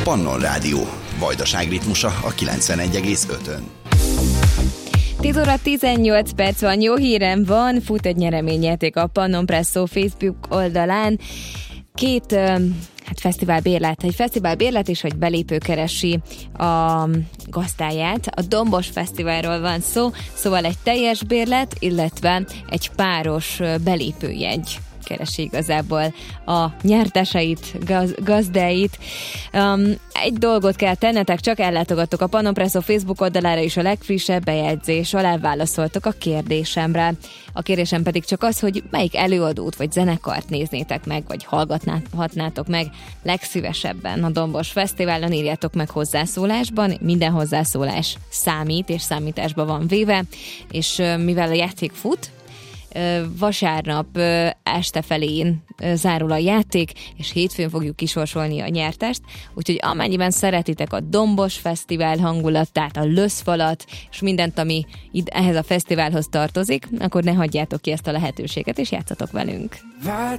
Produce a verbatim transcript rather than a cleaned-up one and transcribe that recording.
Pannon Rádió. Vajdaság ritmusa a kilencvenegy egész ötön. tíz óra tizennyolc perc van, jó hírem van, fut egy nyereményjáték a Pannon Presso Facebook oldalán. Két hát fesztivál bérlet, egy fesztivál bérlet és egy belépő keresi a gazdáját. A Dombos Fesztiválról van szó, szóval egy teljes bérlet, illetve egy páros belépőjegy keresi igazából a nyerteseit, gaz, gazdáit. Um, egy dolgot kell tennetek, csak ellátogattok a Pannon Presso Facebook oldalára, és a legfrissebb bejegyzés alá válaszoltok a kérdésemre. A kérdésem pedig csak az, hogy melyik előadót vagy zenekart néznétek meg, vagy hallgatnátok meg legszívesebben a Dombos Fesztiválon. Írjátok meg hozzászólásban, minden hozzászólás számít, és számításba van véve, és mivel a játék fut, vasárnap este felén zárul a játék, és hétfőn fogjuk kisorsolni a nyertest, úgyhogy amennyiben szeretitek a Dombos Fesztivál hangulatát, a löszfalat, és mindent, ami ehhez a fesztiválhoz tartozik, akkor ne hagyjátok ki ezt a lehetőséget, és játszatok velünk.